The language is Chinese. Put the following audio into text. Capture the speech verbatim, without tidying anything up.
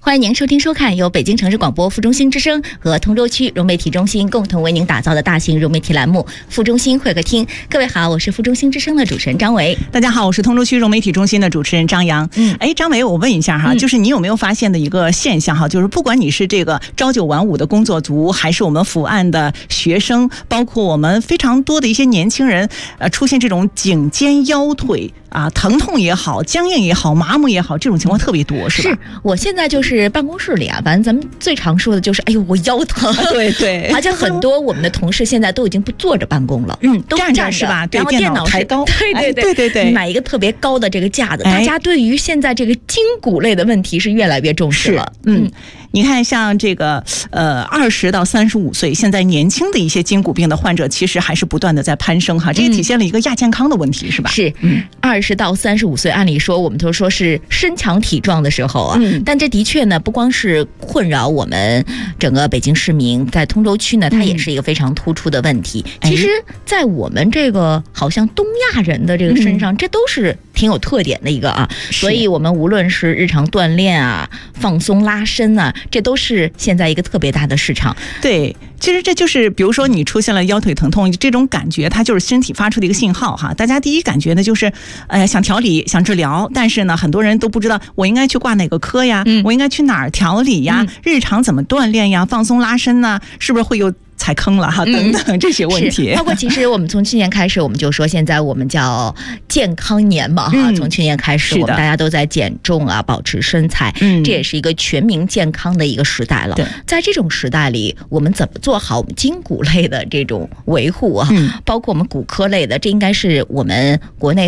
欢迎您收听收看由北京城市广播副中心之声和通州区融媒体中心共同为您打造的大型融媒体栏目副中心会客厅。各位好，我是副中心之声的主持人张维。 大家好，我是通州区融媒体中心的主持人张扬。嗯，哎，张维，我问一下哈，嗯、就是你有没有发现的一个现象哈，就是不管你是这个朝九晚五的工作族，还是我们伏案的学生，包括我们非常多的一些年轻人，呃，出现这种颈肩腰腿啊疼痛也好，僵硬也好，麻木也好，这种情况特别多，是吧？ 是，我现在就是办公室里啊，反正咱们最常说的就是，哎呦，我腰疼。 对对， 而且很多我们的同事现在都已经不坐着办公了，嗯，都站着是吧？ 然后电脑抬高， 对对对对对对， 买一个特别高的这个架子。大家对于现在这个筋骨类的问题是越来越重视了。 嗯，你看，像这个呃二十到三十五岁，现在年轻的一些筋骨病的患者，其实还是不断的在攀升哈，这也体现了一个亚健康的问题，是吧？ 是，嗯，二十到三十五岁，按理说我们都说是身强体壮的时候啊，嗯，但这的确呢，不光是困扰我们整个北京市民，在通州区呢，它也是一个非常突出的问题。嗯、其实，在我们这个好像东亚人的这个身上，嗯、这都是挺有特点的一个啊，所以我们无论是日常锻炼啊、放松拉伸啊，这都是现在一个特别大的市场。 对，其实这就是比如说你出现了腰腿疼痛这种感觉，它就是身体发出的一个信号哈。大家第一感觉呢就是呃想调理想治疗，但是呢很多人都不知道我应该去挂哪个科呀、嗯、我应该去哪儿调理呀、嗯、日常怎么锻炼呀，放松拉伸呢，是不是会有踩坑了哈等等这些问题、 嗯、包括其实我们从去年开始我们就说现在我们叫健康年嘛哈、嗯、从去年开始我们大家都在减重啊，保持身材、嗯、这也是一个全民健康的一个时代了。在这种时代里，我们怎么做好我们筋骨类的这种维护啊、嗯、包括我们骨科类的，这应该是我们国内